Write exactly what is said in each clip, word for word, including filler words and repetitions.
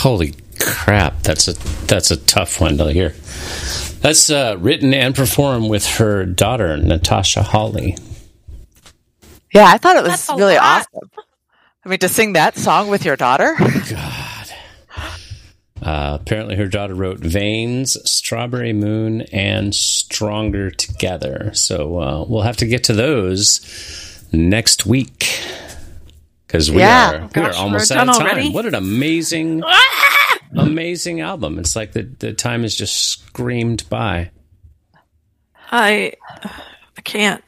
Holy crap! That's a that's a tough one to hear. That's uh, written and performed with her daughter Natasha Hawley. Yeah, I thought it was That's really a lot. awesome. I mean, to sing that song with your daughter. God. Uh, apparently, her daughter wrote "Veins," "Strawberry Moon," and "Stronger Together." So uh, we'll have to get to those next week because we Yeah. are we Gosh, are almost we're out of done time. already? What an amazing, amazing album! It's like the the time has just screamed by. I I can't.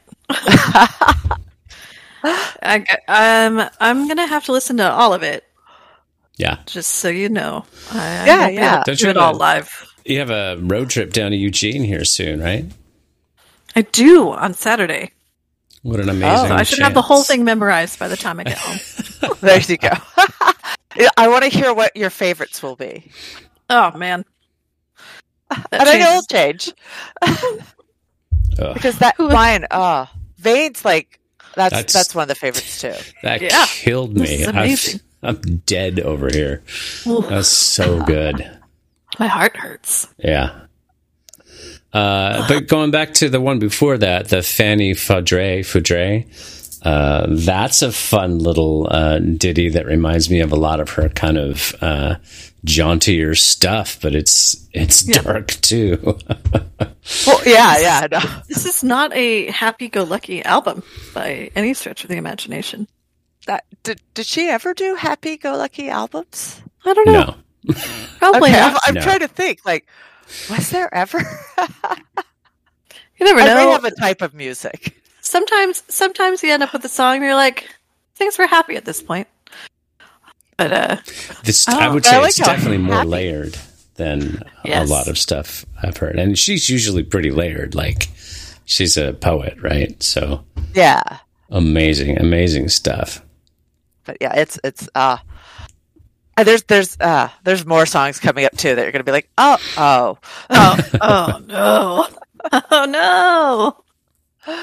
I, um, I'm gonna have to listen to all of it, Yeah, just so you know. I, I Yeah, won't be yeah. able to Don't do you it have all a- live. you have a road trip down to Eugene here soon, right? I do on Saturday. What an amazing! So I should have the chance. whole thing memorized by the time I get home. There you go. I want to hear what your favorites will be. Oh man, That and I know it'll changes. change. Ugh, Because that mine, oh, Veins, like, that's, That's- that's one of the favorites too. that Yeah. killed This me. is I've- amazing. I'm dead over here. Ooh, That's so good. my heart hurts. Yeah. Uh, but going back to the one before that, the Fanny Faudré, Faudré, uh, that's a fun little uh, ditty that reminds me of a lot of her kind of uh, jauntier stuff, but it's it's Yeah. dark too. Well, yeah, yeah. No. This is not a happy-go-lucky album by any stretch of the imagination. That, did, did she ever do Happy Go Lucky albums? I don't know. No. Probably Okay, I'm, not. I'm No. trying to think, like, was there ever? You never I know. may have a type of music. sometimes, sometimes you end up with a song and you're like, things were happy at this point. But uh, This, Oh, I would I say like it's how definitely more happy- layered than Yes. a lot of stuff I've heard. And she's usually pretty layered. Like, she's a poet, right? So Yeah. amazing, amazing stuff. But yeah, it's, it's, uh, uh, there's, there's, uh, there's more songs coming up too that you're going to be like, oh, oh, oh, oh no, oh no!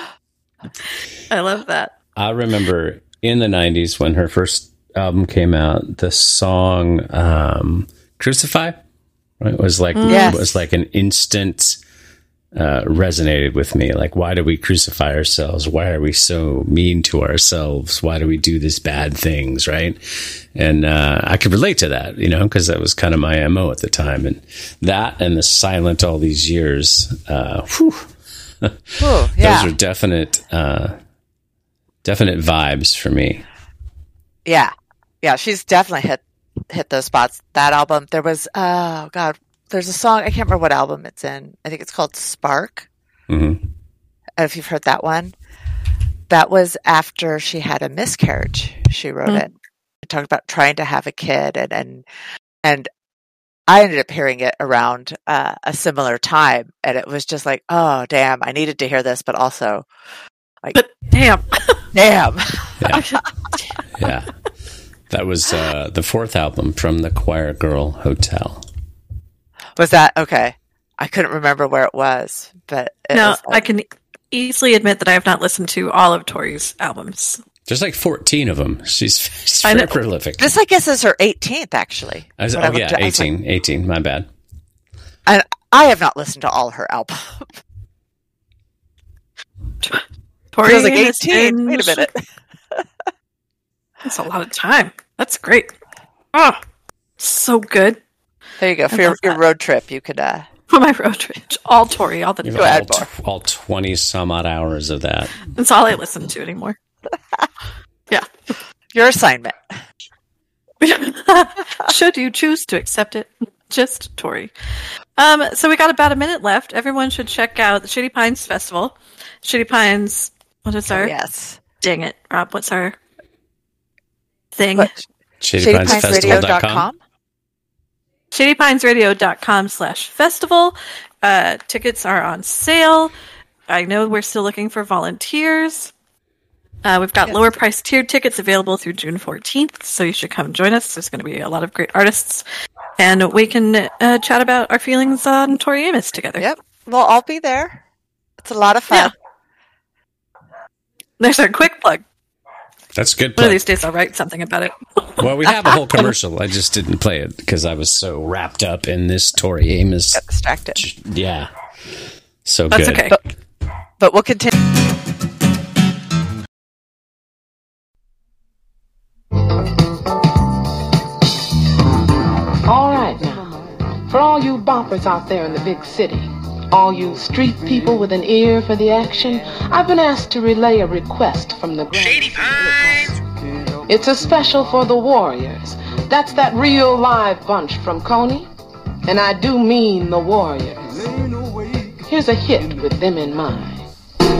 I love that. I remember in the nineties when her first album came out, the song um, "Crucify" right, was like Yes. was like an instant uh, resonated with me. Like, why do we crucify ourselves? Why are we so mean to ourselves? Why do we do these bad things? Right? And uh, I could relate to that, you know, because that was kind of my M O at the time. And that and the Silent all these years, uh, whew, Ooh, yeah, those are definite, uh, definite vibes for me. yeah, yeah. She's definitely hit, hit those spots. That album, there was, oh God, there's a song, I can't remember what album it's in. I think it's called Spark. hmm I don't know if you've heard that one. That was after she had a miscarriage. She wrote Mm. it. It talked about trying to have a kid, and and and I ended up hearing it around uh, a similar time, and it was just like, oh damn, I needed to hear this, but also, But damn, damn, Yeah. Yeah. That was uh, the fourth album from the Choir Girl Hotel. was that okay? I couldn't remember where it was, but it now was I like, can easily admit that I have not listened to all of Tori's albums. There's like fourteen of them. She's, she's I very know. prolific. this, I guess, is her eighteenth actually. I was, When I oh, looked yeah, at- I was like, eighteen. eighteen. My bad. and I have not listened to all her albums. Tori I was like has eighteen. been- Wait a minute. That's a lot of time. That's great. Oh, so good There you go. For I your, love your that. road trip, you could. Uh, for my road trip. All Tori, all the You've Go all, ahead, tw- Bar. all twenty some odd hours of that. That's all I listen to anymore. Yeah. your assignment. Should you choose to accept it, just Tori. Um, so we got about a minute left. Everyone should check out the Shady Pines Festival. Shady Pines. What is our? Yes. Dang it, Rob. What's our thing? What? Shady Pines Festival dot com. shady pines radio dot com slash festival. Uh, tickets are on sale. I know we're still looking for volunteers. Uh, we've got Yes. lower priced tiered tickets available through June fourteenth, so you should come join us. There's going to be a lot of great artists, and we can uh, chat about our feelings on Tori Amos together. Yep. Well, I'll be there. It's a lot of fun. Yeah. There's our quick plug. That's a good One play. of these days I'll write something about it. Well, we have a whole commercial. I just didn't play it because I was so wrapped up in this Tori Amos. Got distracted. Yeah. So That's good. okay. But, but we'll continue. All right now, for all you boppers out there in the big city, all you street people with an ear for the action, I've been asked to relay a request from the Shady Pines. It's a special for the Warriors. That's that real live bunch from Coney, and I do mean the Warriors. Here's a hit with them in mind.